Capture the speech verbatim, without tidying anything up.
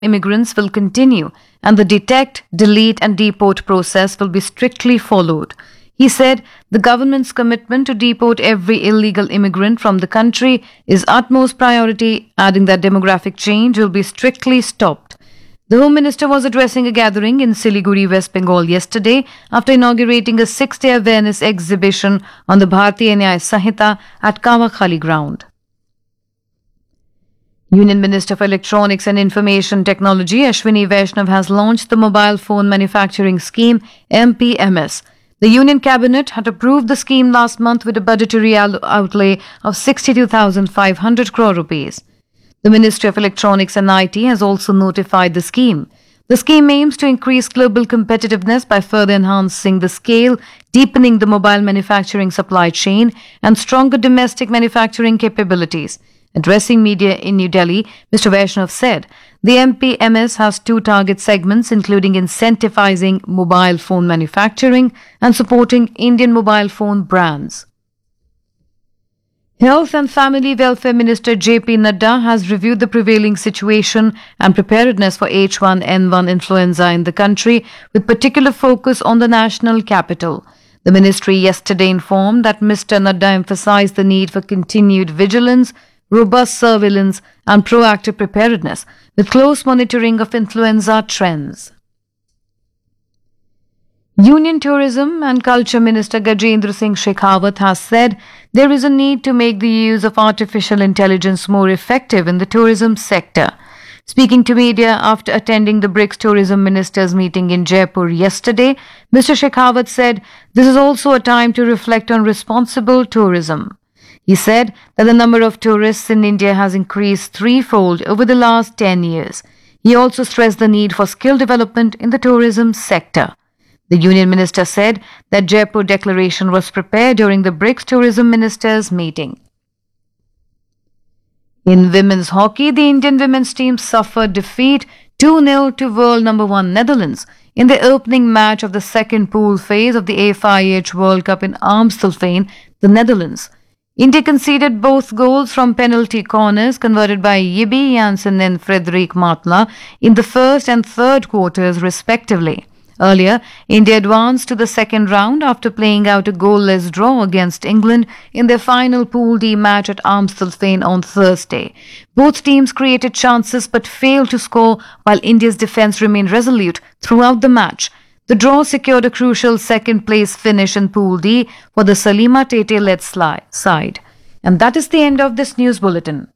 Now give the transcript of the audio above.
immigrants will continue, and the detect, delete, and deport process will be strictly followed. He said the government's commitment to deport every illegal immigrant from the country is utmost priority, adding that demographic change will be strictly stopped. The Home Minister was addressing a gathering in Siliguri, West Bengal yesterday after inaugurating a six-day awareness exhibition on the Bharatiya Nyaya Sanhita at Kawakhali ground. Union Minister for Electronics and Information Technology Ashwini Vaishnav has launched the Mobile Phone Manufacturing Scheme M P M S. The Union Cabinet had approved the scheme last month with a budgetary outlay of sixty-two thousand five hundred crore rupees. The Ministry of Electronics and I T has also notified the scheme. The scheme aims to increase global competitiveness by further enhancing the scale, deepening the mobile manufacturing supply chain, and stronger domestic manufacturing capabilities. Addressing media in New Delhi, Mister Vaishnav said the M P M S has two target segments, including incentivizing mobile phone manufacturing and supporting Indian mobile phone brands. Health and Family Welfare Minister J P Nadda has reviewed the prevailing situation and preparedness for H one N one influenza in the country, with particular focus on the national capital. The ministry yesterday informed that Mister Nadda emphasized the need for continued vigilance, robust surveillance, and proactive preparedness, with close monitoring of influenza trends. Union Tourism and Culture Minister Gajendra Singh Shekhawat has said there is a need to make the use of artificial intelligence more effective in the tourism sector. Speaking to media after attending the BRICS Tourism Ministers meeting in Jaipur yesterday, Mister Shekhawat said this is also a time to reflect on responsible tourism. He said that the number of tourists in India has increased threefold over the last ten years. He also stressed the need for skill development in the tourism sector. The Union Minister said that Jaipur Declaration was prepared during the BRICS Tourism Ministers meeting. In women's hockey, the Indian women's team suffered defeat two nil to world number one Netherlands in the opening match of the second pool phase of the A F I H World Cup in Amstelveen, the Netherlands. India conceded both goals from penalty corners converted by Yibi Janssen and Frederik Matla in the first and third quarters respectively. Earlier, India advanced to the second round after playing out a goalless draw against England in their final Pool D match at Amstelveen on Thursday. Both teams created chances but failed to score, while India's defence remained resolute throughout the match. The draw secured a crucial second-place finish in Pool D for the Salima Tete-led side. And that is the end of this news bulletin.